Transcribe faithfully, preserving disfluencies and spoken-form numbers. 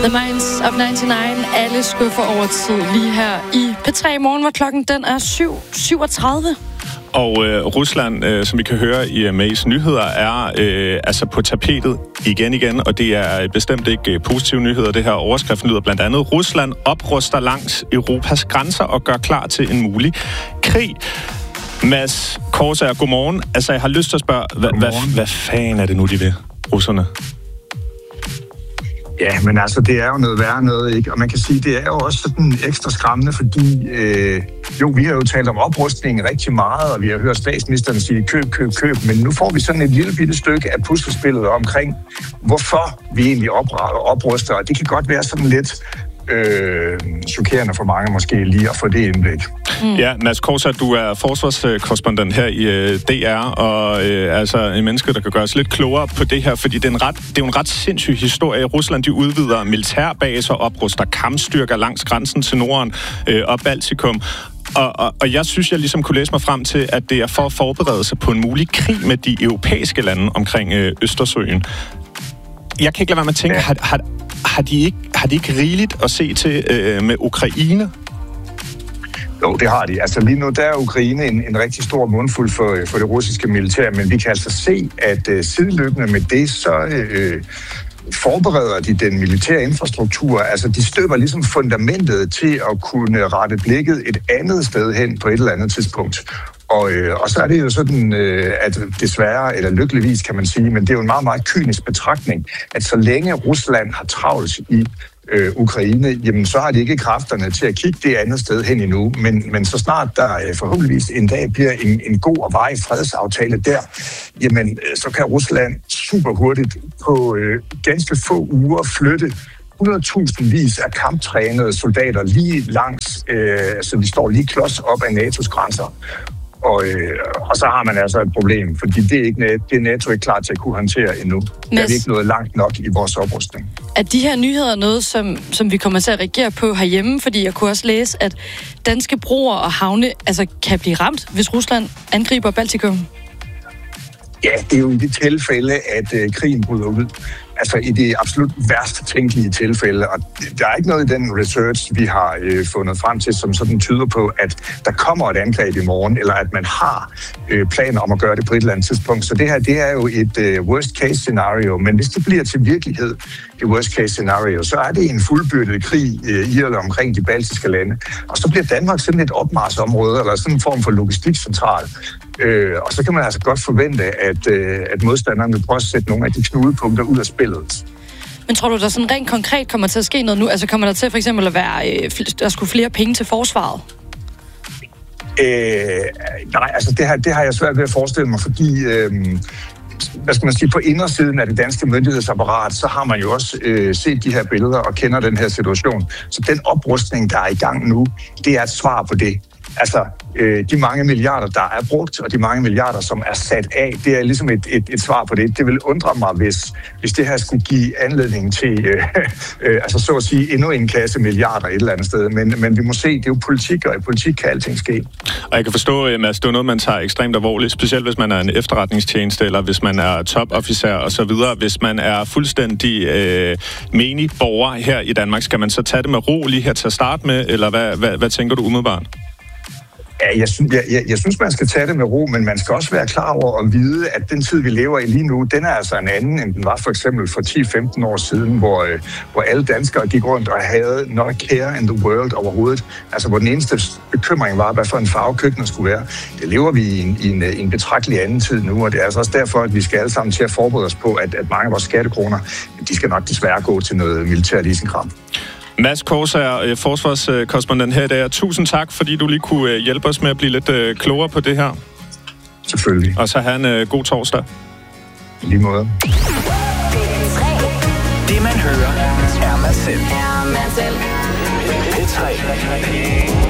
The Minds of nioghalvfems. Alle skuffer over tid lige her i P tre Morgen, hvor klokken den er syv syvogtredive. Og øh, Rusland, øh, som vi kan høre i uh, Mays nyheder, er øh, altså på tapetet igen igen, og det er bestemt ikke øh, positive nyheder. Det her overskrift lyder blandt andet: Rusland opruster langs Europas grænser og gør klar til en mulig krig. Mads Korsager, godmorgen. Altså, jeg har lyst til at spørge, hvad, hvad, hvad fanden er det nu, de vil, russerne? Ja, men altså, det er jo noget værre noget, ikke? Og man kan sige, det er jo også sådan ekstra skræmmende, fordi øh, jo, vi har jo talt om oprustning rigtig meget, og vi har hørt statsministeren sige køb, køb, køb, men nu får vi sådan et lille bitte stykke af puslespillet omkring, hvorfor vi egentlig opruster, og det kan godt være sådan lidt øh, chokerende for mange måske lige at få det indblik. Mm. Ja, Mads Korsager, du er forsvarskorrespondent her i øh, D R, og øh, altså en menneske, der kan gøre os lidt klogere på det her, fordi det er, en ret, det er jo en ret sindssyg historie. Rusland, de udvider militærbaser, opruster kampstyrker langs grænsen til Norden øh, og Baltikum. Og, og, og jeg synes, jeg ligesom kunne læse mig frem til, at det er for at forberede sig på en mulig krig med de europæiske lande omkring øh, Østersøen. Jeg kan ikke lade være med at tænke, ja. har, har, har, de ikke, har de ikke rigeligt at se til øh, med Ukraine? Jo, det har de. Altså lige nu, der er Ukraine en, en rigtig stor mundfuld for, for det russiske militær, men vi kan altså se, at uh, sideløbende med det, så uh, forbereder de den militære infrastruktur. Altså de støber ligesom fundamentet til at kunne rette blikket et andet sted hen på et eller andet tidspunkt. Og, øh, og så er det jo sådan, øh, at desværre, eller lykkeligvis kan man sige, men det er jo en meget, meget kynisk betragtning, at så længe Rusland har travlt i øh, Ukraine, jamen så har de ikke kræfterne til at kigge det andet sted hen endnu. Men, men så snart der øh, forhåbentligvis en dag bliver en, en god og varig fredsaftale der, jamen øh, så kan Rusland super hurtigt på øh, ganske få uger flytte hundredtusindvis af kamptrænede soldater lige langs, øh, så de står lige klods op af N A T O's grænser. Og, øh, og så har man altså et problem, fordi det er, ikke, det er NATO ikke klar til at kunne håndtere endnu. Der er vi ikke nået langt nok i vores oprustning. Er de her nyheder noget, som, som vi kommer til at reagere på herhjemme? Fordi jeg kunne også læse, at danske broer og havne altså, kan blive ramt, hvis Rusland angriber Baltikum. Ja, det er jo i det tilfælde, at øh, krigen bryder ud. Altså i det absolut værste tænkelige tilfælde. Og der er ikke noget i den research, vi har øh, fundet frem til, som sådan tyder på, at der kommer et angreb i morgen, eller at man har øh, planer om at gøre det på et eller andet tidspunkt. Så det her, det er jo et øh, worst case scenario. Men hvis det bliver til virkelighed, det worst case scenario, så er det en fuldbyrdet krig øh, i eller omkring de baltiske lande. Og så bliver Danmark sådan et opmarsområde, eller sådan en form for logistikcentral. Øh, og så kan man altså godt forvente, at, øh, at modstanderne vil prøve at sætte nogle af de knudepunkter ud af spillet. Men tror du, der sådan rent konkret kommer til at ske noget nu? Altså kommer der til for eksempel at være, øh, der skulle flere penge til forsvaret? Øh, nej, altså det her, det har jeg svært ved at forestille mig, fordi øh, hvad skal man sige, på indersiden af det danske myndighedsapparat, så har man jo også øh, set de her billeder og kender den her situation. Så den oprustning, der er i gang nu, det er et svar på det. Altså, øh, de mange milliarder, der er brugt, og de mange milliarder, som er sat af, det er ligesom et, et, et svar på det. Det vil undre mig, hvis, hvis det her skulle give anledning til, øh, øh, altså så at sige, endnu en kasse milliarder et eller andet sted. Men, men vi må se, det er jo politik, og i politik kan alting ske. Og jeg kan forstå, Mads, det er noget, man tager ekstremt alvorligt, specielt hvis man er en efterretningstjeneste, eller hvis man er topofficer og så videre. Hvis man er fuldstændig øh, menig borger her i Danmark, skal man så tage det med ro lige her til at starte med, eller hvad, hvad, hvad tænker du umiddelbart? Ja, jeg, synes, jeg, jeg, jeg synes, man skal tage det med ro, men man skal også være klar over at vide, at den tid, vi lever i lige nu, den er altså en anden, end den var for eksempel for ti femten år siden, hvor, hvor alle danskere gik rundt og havde not a care in the world overhovedet. Altså, hvor den eneste bekymring var, hvad for en farve køkkenet skulle være. Det lever vi i en, i en, en betragtelig anden tid nu, og det er altså også derfor, at vi skal alle sammen til at forberede os på, at, at mange af vores skattekroner, de skal nok desværre gå til noget militært isenkram. Mads Korsager, forsvarskorrespondent her i dag. Tusind tak, fordi du lige kunne hjælpe os med at blive lidt klogere på det her. Selvfølgelig. Og så have en god torsdag. I lige måde. Det man hører er Mads selv. P tre.